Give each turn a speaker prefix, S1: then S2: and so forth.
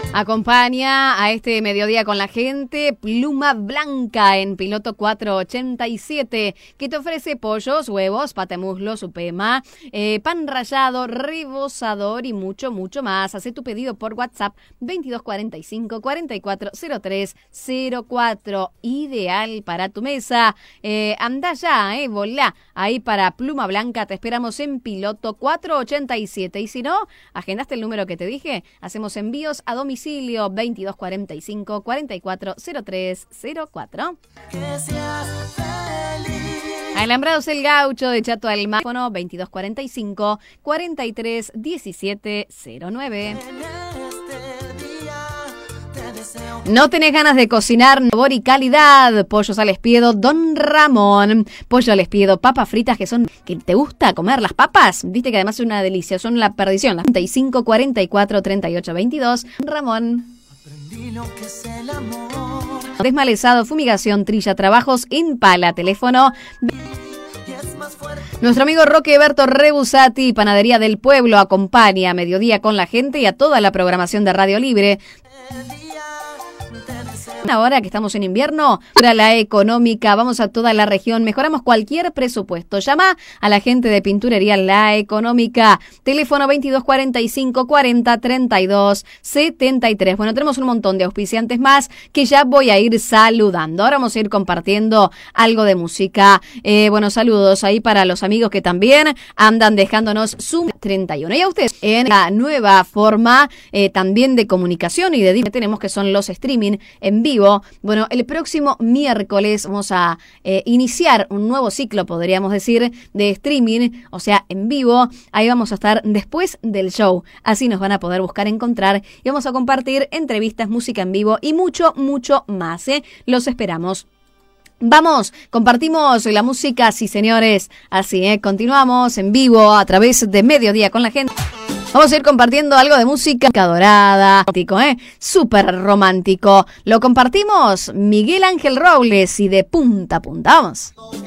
S1: Acompaña a este mediodía con la gente Pluma Blanca en Piloto 487, que te ofrece pollos, huevos, patemuslo, supema, pan rallado, rebozador y mucho, mucho más. Hacé tu pedido por WhatsApp 2245 440304. Ideal para tu mesa. Anda ya, volá. Ahí para Pluma Blanca te esperamos en Piloto 487. Y si no, agendaste el número que te dije, hacemos envíos a domicilio 2245 440304.
S2: Que seas feliz.
S1: Alambrados El Gaucho de Chato al Teléfono 2245 431709. ¿No tenés ganas de cocinar? Sabor y calidad. Pollos al espiedo Don Ramón. Pollo al espiedo, papas fritas que te gusta comer las papas. Viste que además es una delicia, son la perdición. Las 35 44 38 22. Ramón.
S2: Aprendí lo que es el amor.
S1: Desmalezado, fumigación, trilla, trabajos en pala. Teléfono. Nuestro amigo Roque Berto Rebusati, Panadería del Pueblo, acompaña a mediodía con la gente y a toda la programación de Radio Libre. Ahora que estamos en invierno, para la económica, vamos a toda la región, mejoramos cualquier presupuesto. Llama a la gente de Pinturería La Económica. Teléfono 2245 40 32 73. Bueno, tenemos un montón de auspiciantes más que ya voy a ir saludando. Ahora vamos a ir compartiendo algo de música. Bueno, saludos ahí para los amigos que también andan dejándonos su 31. Y a ustedes, en la nueva forma también de comunicación y de tenemos que son los streaming en vivo. Bueno, el próximo miércoles vamos a iniciar un nuevo ciclo, podríamos decir, de streaming, o sea, en vivo. Ahí vamos a estar después del show. Así nos van a poder buscar, encontrar y vamos a compartir entrevistas, música en vivo y mucho, mucho más. Los esperamos. Vamos, compartimos la música, sí señores, así, continuamos en vivo a través de Mediodía con la gente. Vamos a ir compartiendo algo de música dorada, súper romántico. Lo compartimos Miguel Ángel Robles y de punta a punta, vamos.